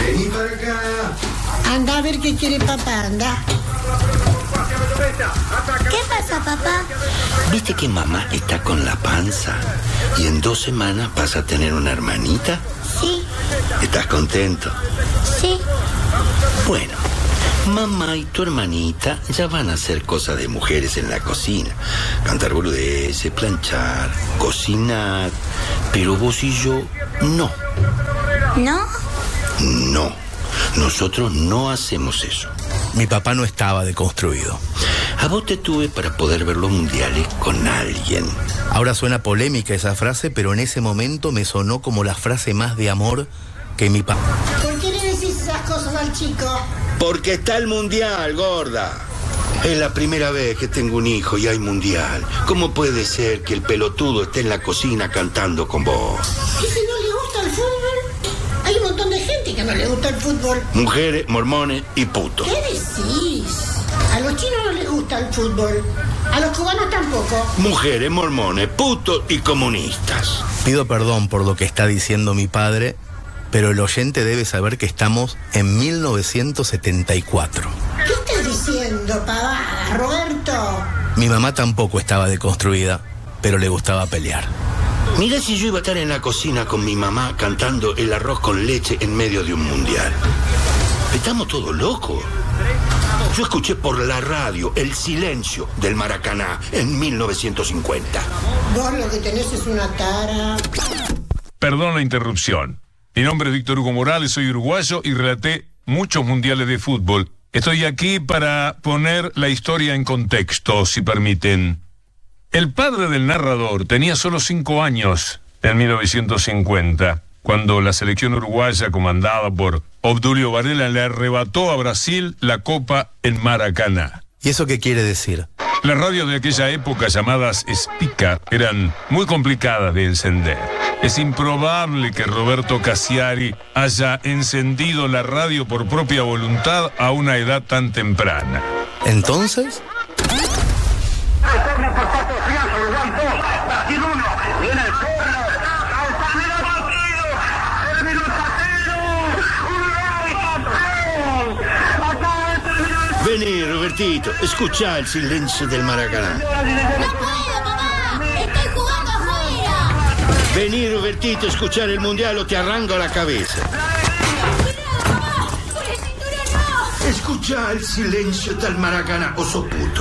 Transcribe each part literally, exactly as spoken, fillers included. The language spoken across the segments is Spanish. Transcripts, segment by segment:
Vení para acá. Anda a ver qué quiere papá, anda. ¿Qué pasa, papá? ¿Viste que mamá está con la panza? ¿Y en dos semanas vas a tener una hermanita? Sí. ¿Estás contento? Sí. Bueno, mamá y tu hermanita ya van a hacer cosas de mujeres en la cocina. Cantar boludeces, planchar, cocinar. Pero vos y yo, no. ¿No? No. Nosotros no hacemos eso. Mi papá no estaba deconstruido. A vos te tuve para poder ver los mundiales con alguien. Ahora suena polémica esa frase, pero en ese momento me sonó como la frase más de amor que mi papá... ¿Por qué le decís esas cosas al chico? Porque está el mundial, gorda. Es la primera vez que tengo un hijo y hay mundial. ¿Cómo puede ser que el pelotudo esté en la cocina cantando con vos? ¿Y si no le gusta el fútbol? Hay un montón de gente que no le gusta el fútbol. Mujeres, mormones y putos. ¿Qué decís? A los chinos no les gusta el fútbol. A los cubanos tampoco. Mujeres, mormones, putos y comunistas. Pido perdón por lo que está diciendo mi padre, pero el oyente debe saber que estamos en mil novecientos setenta y cuatro. ¿Qué estás diciendo, pavada, Roberto? Mi mamá tampoco estaba deconstruida, pero le gustaba pelear. Mira si yo iba a estar en la cocina con mi mamá cantando el arroz con leche en medio de un mundial. Estamos todos locos. Yo escuché por la radio el silencio del Maracaná en mil novecientos cincuenta. Vos lo que tenés es una tara. Perdón la interrupción. Mi nombre es Víctor Hugo Morales, soy uruguayo y relaté muchos mundiales de fútbol. Estoy aquí para poner la historia en contexto, si permiten. El padre del narrador tenía solo cinco años en mil novecientos cincuenta, cuando la selección uruguaya, comandada por Obdulio Varela, le arrebató a Brasil la Copa en Maracaná. ¿Y eso qué quiere decir? Las radios de aquella época, llamadas Spica, eran muy complicadas de encender. Es improbable que Roberto Cassiari haya encendido la radio por propia voluntad a una edad tan temprana. ¿Entonces? Vení, Robertito, escucha el silencio del Maracaná. ¡No puedo, papá! ¡Estoy jugando afuera! Vení, Robertito, escuchar el mundial o te arranco la cabeza. ¡Cuidado, papá! ¡Por el cinturón no! Escucha el silencio del Maracaná, oso puto.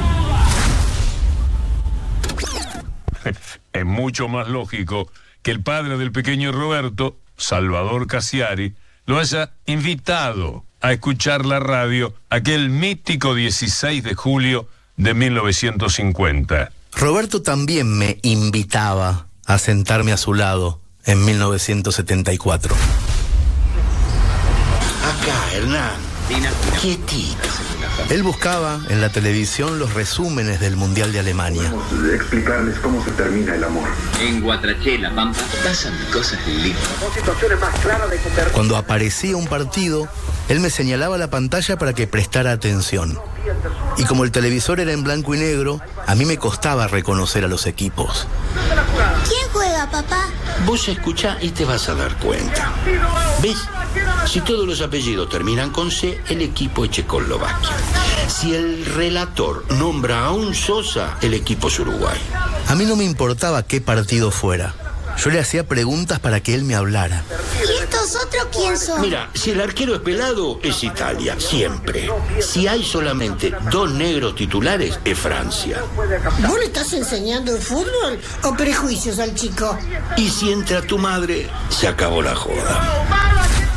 Es mucho más lógico que el padre del pequeño Roberto, Salvador Cassiari, lo haya invitado a escuchar la radio aquel mítico dieciséis de julio de mil novecientos cincuenta. Roberto también me invitaba a sentarme a su lado en mil novecientos setenta y cuatro. Acá, Hernán. Quietito. Él buscaba en la televisión los resúmenes del Mundial de Alemania. Podemos explicarles cómo se termina el amor. En Guatraché, La Pampa, pasan cosas lindas. Cuando aparecía un partido, él me señalaba la pantalla para que prestara atención. Y como el televisor era en blanco y negro, a mí me costaba reconocer a los equipos. ¿Quién juega, papá? Vos escuchá y te vas a dar cuenta. ¿Ves? Si todos los apellidos terminan con C, el equipo es Checoslovaquia. Si el relator nombra a un Sosa, el equipo es Uruguay. A mí no me importaba qué partido fuera. Yo le hacía preguntas para que él me hablara. ¿Y estos otros quién son? Mira, si el arquero es pelado, es Italia, siempre. Si hay solamente dos negros titulares, es Francia. ¿Vos le estás enseñando el fútbol o prejuicios al chico? Y si entra tu madre, se acabó la joda.